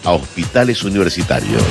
a hospitales universitarios.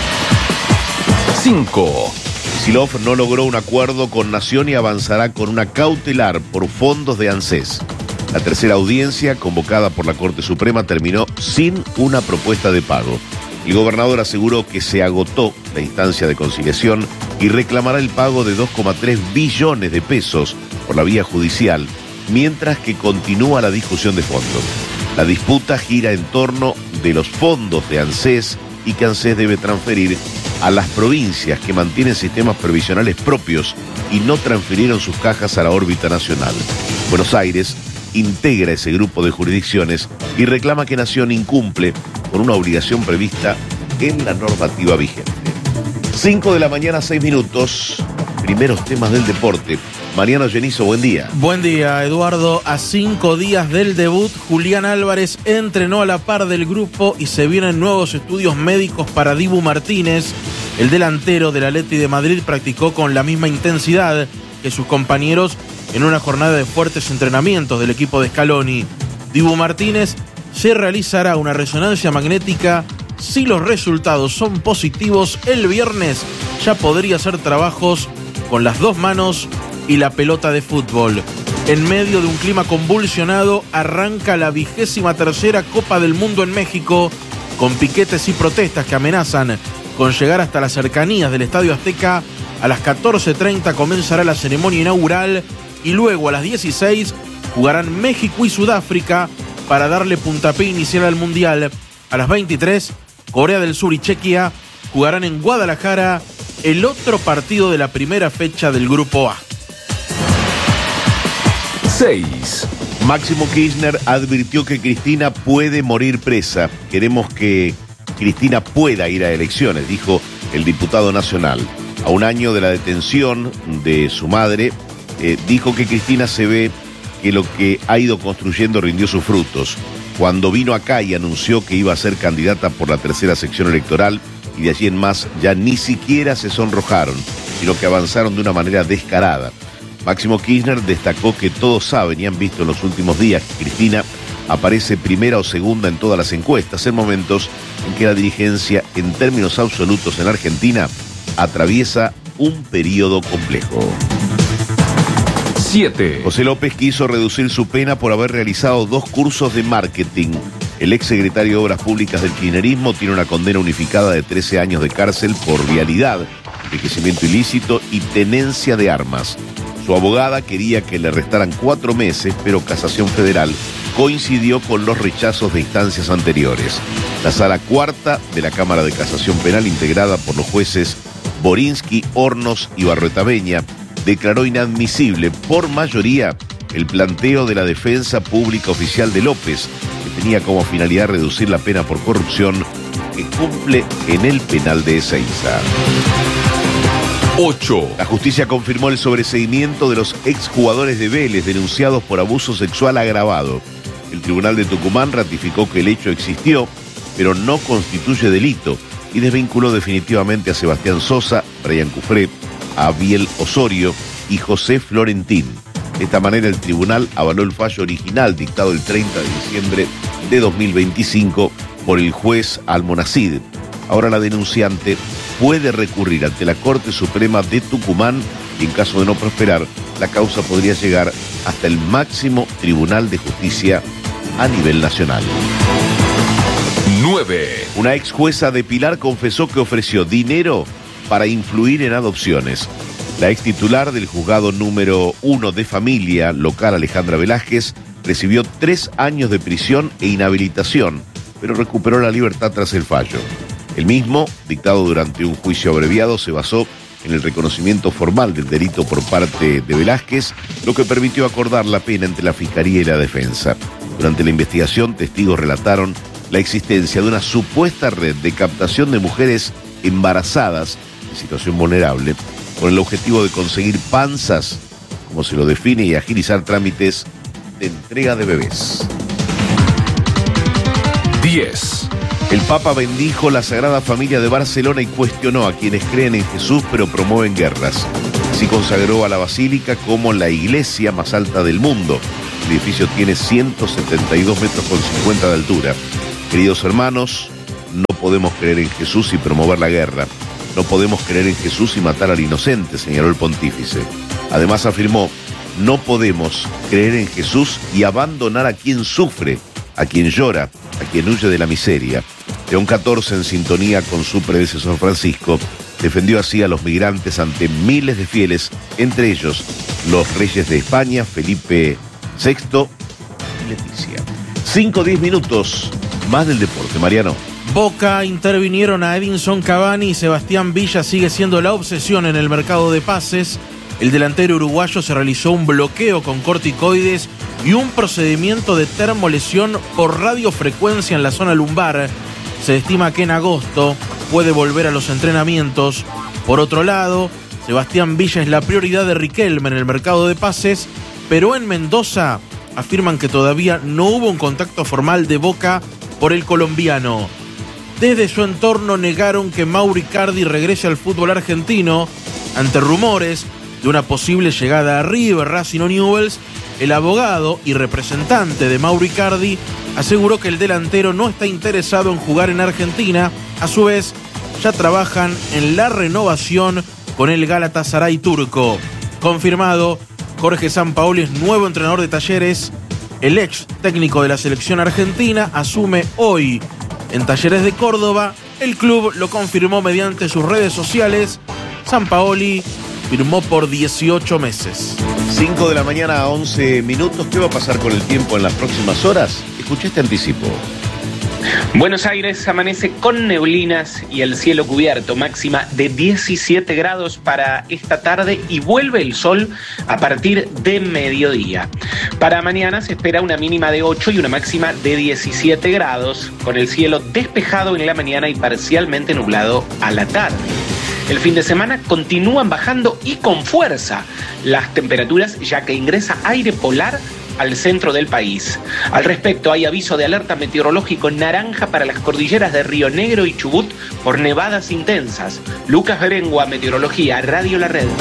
5. Kicillof no logró un acuerdo con Nación y avanzará con una cautelar por fondos de ANSES. La tercera audiencia, convocada por la Corte Suprema, terminó sin una propuesta de pago. El gobernador aseguró que se agotó la instancia de conciliación y reclamará el pago de 2,3 billones de pesos por la vía judicial, mientras que continúa la discusión de fondos. La disputa gira en torno de los fondos de ANSES y que ANSES debe transferir a las provincias que mantienen sistemas previsionales propios y no transfirieron sus cajas a la órbita nacional. Buenos Aires integra ese grupo de jurisdicciones y reclama que Nación incumple con una obligación prevista en la normativa vigente. 5 de la mañana, 6 minutos. Primeros temas del deporte. Mariano Genizo, buen día. Buen día, Eduardo. A 5 días del debut, Julián Álvarez entrenó a la par del grupo y se vienen nuevos estudios médicos para Dibu Martínez. El delantero del Atleti de Madrid practicó con la misma intensidad que sus compañeros en una jornada de fuertes entrenamientos del equipo de Scaloni. Dibu Martínez se realizará una resonancia magnética. Si los resultados son positivos, el viernes ya podría hacer trabajos con las 2 manos y la pelota de fútbol. En medio de un clima convulsionado, arranca la 23ª Copa del Mundo en México, con piquetes y protestas que amenazan con llegar hasta las cercanías del Estadio Azteca. A las 14:30 comenzará la ceremonia inaugural y luego a las 16 jugarán México y Sudáfrica para darle puntapié inicial al Mundial. A las 23, Corea del Sur y Chequia jugarán en Guadalajara el otro partido de la primera fecha del Grupo A. 6. Máximo Kirchner advirtió que Cristina puede morir presa. Queremos que Cristina pueda ir a elecciones, dijo el diputado nacional. A un año de la detención de su madre, dijo que Cristina se ve que lo que ha ido construyendo rindió sus frutos. Cuando vino acá y anunció que iba a ser candidata por la tercera sección electoral, y de allí en más ya ni siquiera se sonrojaron, sino que avanzaron de una manera descarada. Máximo Kirchner destacó que todos saben y han visto en los últimos días que Cristina aparece primera o segunda en todas las encuestas, en momentos en que la dirigencia, en términos absolutos en Argentina, atraviesa un periodo complejo. 7. José López quiso reducir su pena por haber realizado 2 cursos de marketing. El exsecretario de Obras Públicas del kirchnerismo tiene una condena unificada de 13 años de cárcel por vialidad, enriquecimiento ilícito y tenencia de armas. Su abogada quería que le restaran 4 meses, pero Casación Federal coincidió con los rechazos de instancias anteriores. La Sala Cuarta de la Cámara de Casación Penal, integrada por los jueces Borinsky, Hornos y Barruetaveña, declaró inadmisible por mayoría el planteo de la defensa pública oficial de López, que tenía como finalidad reducir la pena por corrupción que cumple en el penal de Ezeiza. 8. La justicia confirmó el sobreseimiento de los exjugadores de Vélez denunciados por abuso sexual agravado. El Tribunal de Tucumán ratificó que el hecho existió, pero no constituye delito, y desvinculó definitivamente a Sebastián Sosa, Brian Cufré, a Abiel Osorio y José Florentín. De esta manera el tribunal avaló el fallo original dictado el 30 de diciembre de 2025 por el juez Almonacid. Ahora la denunciante puede recurrir ante la Corte Suprema de Tucumán y en caso de no prosperar, la causa podría llegar hasta el máximo Tribunal de Justicia a nivel nacional. 9. Una ex jueza de Pilar confesó que ofreció dinero para influir en adopciones. La ex titular del juzgado número 1 de familia local, Alejandra Velázquez, recibió 3 años de prisión e inhabilitación, pero recuperó la libertad tras el fallo. El mismo, dictado durante un juicio abreviado, se basó en el reconocimiento formal del delito por parte de Velázquez, lo que permitió acordar la pena entre la Fiscalía y la defensa. Durante la investigación, testigos relataron la existencia de una supuesta red de captación de mujeres embarazadas en situación vulnerable, con el objetivo de conseguir panzas, como se lo define, y agilizar trámites de entrega de bebés. 10. El Papa bendijo la Sagrada Familia de Barcelona y cuestionó a quienes creen en Jesús pero promueven guerras. Así consagró a la Basílica como la iglesia más alta del mundo. El edificio tiene 172 metros con 50 de altura. Queridos hermanos, no podemos creer en Jesús y promover la guerra. No podemos creer en Jesús y matar al inocente, señaló el pontífice. Además afirmó, no podemos creer en Jesús y abandonar a quien sufre, a quien llora, a quien huye de la miseria. León XIV, en sintonía con su predecesor Francisco, defendió así a los migrantes ante miles de fieles, entre ellos los reyes de España, Felipe VI y Leticia. 5-10 minutos más del deporte, Mariano. Boca intervinieron a Edinson Cavani y Sebastián Villa sigue siendo la obsesión en el mercado de pases. El delantero uruguayo se realizó un bloqueo con corticoides y un procedimiento de termolesión por radiofrecuencia en la zona lumbar. Se estima que en agosto puede volver a los entrenamientos. Por otro lado, Sebastián Villa es la prioridad de Riquelme en el mercado de pases, pero en Mendoza afirman que todavía no hubo un contacto formal de Boca por el colombiano. Desde su entorno negaron que Mauro Icardi regrese al fútbol argentino. Ante rumores de una posible llegada a River, Racing o Newell's, el abogado y representante de Mauro Icardi aseguró que el delantero no está interesado en jugar en Argentina. A su vez, ya trabajan en la renovación con el Galatasaray turco. Confirmado, Jorge Sampaoli es nuevo entrenador de Talleres. El ex técnico de la selección argentina asume hoy en Talleres de Córdoba. El club lo confirmó mediante sus redes sociales. Sampaoli firmó por 18 meses. 5 de la mañana a 11 minutos. ¿Qué va a pasar con el tiempo en las próximas horas? Escuché este anticipo. Buenos Aires amanece con neblinas y el cielo cubierto, máxima de 17 grados para esta tarde y vuelve el sol a partir de mediodía. Para mañana se espera una mínima de 8 y una máxima de 17 grados, con el cielo despejado en la mañana y parcialmente nublado a la tarde. El fin de semana continúan bajando y con fuerza las temperaturas, ya que ingresa aire polar al centro del país. Al respecto, hay aviso de alerta meteorológico naranja para las cordilleras de Río Negro y Chubut por nevadas intensas. Lucas Berengua, Meteorología, Radio La Red.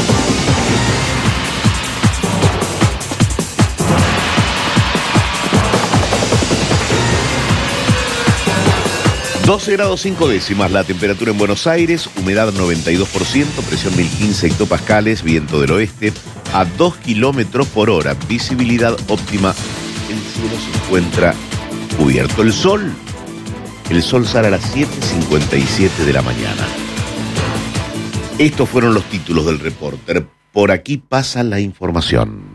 ...12 grados 5 décimas la temperatura en Buenos Aires, humedad 92%, presión 1015 hectopascales, viento del oeste a 2 kilómetros por hora, visibilidad óptima, el cielo se encuentra cubierto. El sol sale a las 7:57 de la mañana. Estos fueron los títulos del Reporter. Por aquí pasa la información.